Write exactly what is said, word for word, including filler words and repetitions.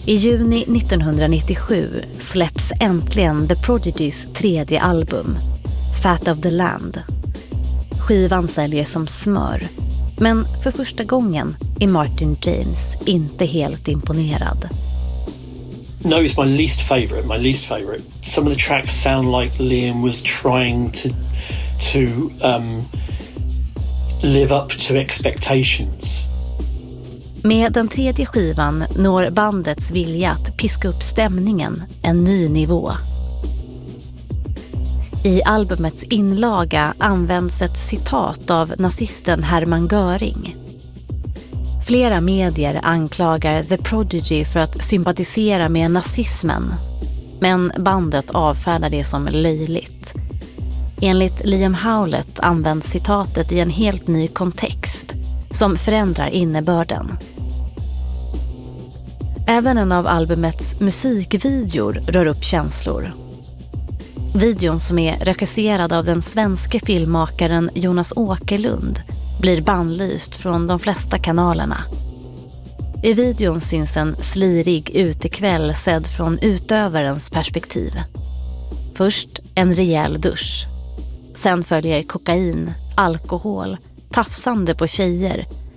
I juni nittonhundranittiosju släpps äntligen The Prodigys tredje album, Fat of the Land. Skivan säljer som smör, men för första gången är Martin James inte helt imponerad. No, it's my least favorite. My least favorite. Some of the tracks sound like Liam was trying to to um, live up to expectations. Med den tredje skivan når bandets vilja att piska upp stämningen en ny nivå. I albumets inlaga används ett citat av nazisten Hermann Göring. Flera medier anklagar The Prodigy för att sympatisera med nazismen, men bandet avfärdar det som löjligt. Enligt Liam Howlett används citatet i en helt ny kontext som förändrar innebörden. Även en av albumets musikvideor rör upp känslor. Videon, som är regisserad av den svenska filmmakaren Jonas Åkerlund, blir bannlyst från de flesta kanalerna. I videon syns en slirig utekväll sedd från utövarens perspektiv. Först en rejäl dusch. Sen följer kokain, alkohol, tafsande på tjejer